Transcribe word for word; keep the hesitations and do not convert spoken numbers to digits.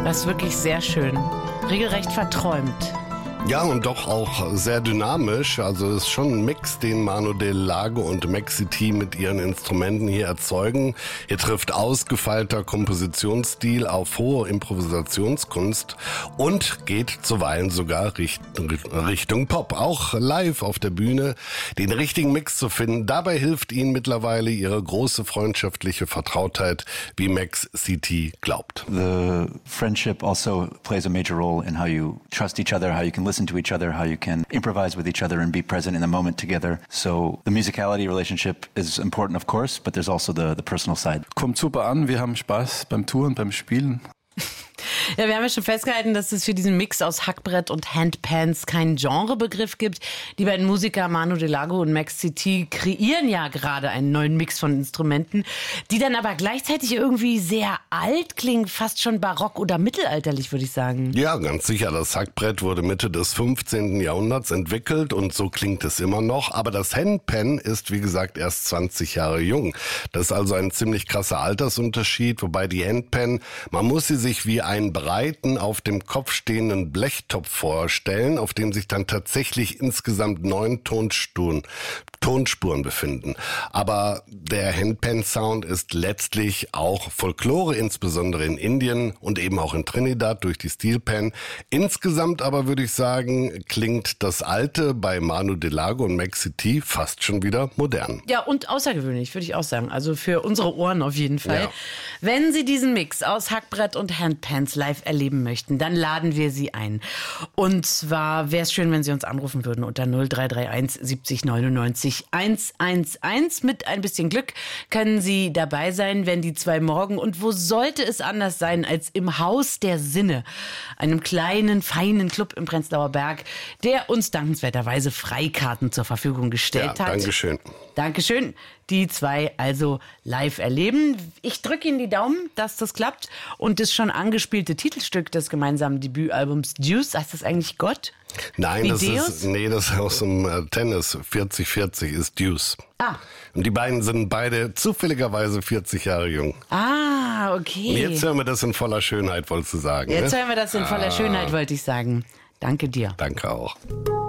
Das ist wirklich sehr schön. Regelrecht verträumt. Ja, und doch auch sehr dynamisch. Also es ist schon ein Mix, den Manu Del Lago und Maxi T mit ihren Instrumenten hier erzeugen. Hier trifft ausgefeilter Kompositionsstil auf hohe Improvisationskunst und geht zuweilen sogar Richtung Pop. Auch live auf der Bühne den richtigen Mix zu finden. Dabei hilft ihnen mittlerweile ihre große freundschaftliche Vertrautheit, wie Maxi T glaubt. The friendship also plays a major role in how you trust each other, how you can listen to each other, how you can improvise with each other and be present in the moment together. So the musicality relationship is important, of course, but there's also the, the personal side. Kommt super an, wir haben Spaß beim Touren, beim Spielen. Ja, wir haben ja schon festgehalten, dass es für diesen Mix aus Hackbrett und Handpans keinen Genrebegriff gibt. Die beiden Musiker Manu Del Lago und Maxi T kreieren ja gerade einen neuen Mix von Instrumenten, die dann aber gleichzeitig irgendwie sehr alt klingen, fast schon barock oder mittelalterlich, würde ich sagen. Ja, ganz sicher. Das Hackbrett wurde Mitte des fünfzehnten Jahrhunderts entwickelt und so klingt es immer noch. Aber das Handpan ist, wie gesagt, erst zwanzig Jahre jung. Das ist also ein ziemlich krasser Altersunterschied, wobei die Handpan, man muss sie sich wie einen breiten, auf dem Kopf stehenden Blechtopf vorstellen, auf dem sich dann tatsächlich insgesamt neun Tonspuren, Tonspuren befinden. Aber der Handpan-Sound ist letztlich auch Folklore, insbesondere in Indien und eben auch in Trinidad durch die Steel Pan. Insgesamt aber würde ich sagen, klingt das Alte bei Manu Del Lago und Maxi T fast schon wieder modern. Ja, und außergewöhnlich, würde ich auch sagen. Also für unsere Ohren auf jeden Fall. Ja. Wenn Sie diesen Mix aus Hackbrett und Handpans live erleben möchten, dann laden wir Sie ein. Und zwar wäre es schön, wenn Sie uns anrufen würden unter null drei drei eins siebzig neunundneunzig hundertelf. Mit ein bisschen Glück können Sie dabei sein, wenn die zwei morgen, und wo sollte es anders sein als im Haus der Sinne, einem kleinen, feinen Club im Prenzlauer Berg, der uns dankenswerterweise Freikarten zur Verfügung gestellt Ja, hat. Dankeschön. Dankeschön. Die zwei also live erleben. Ich drücke Ihnen die Daumen, dass das klappt. Und das schon angespielte Titelstück des gemeinsamen Debütalbums Deuce, heißt das eigentlich Gott? Nein, Wie das Deus? ist, nee, das ist aus dem äh, Tennis. vierzig vierzig ist Deuce. Ah. Und die beiden sind beide zufälligerweise vierzig Jahre jung. Ah, okay. Und jetzt hören wir das in voller Schönheit, wolltest du sagen. Jetzt ne? hören wir das in voller Ah. Schönheit, wollte ich sagen. Danke dir. Danke auch.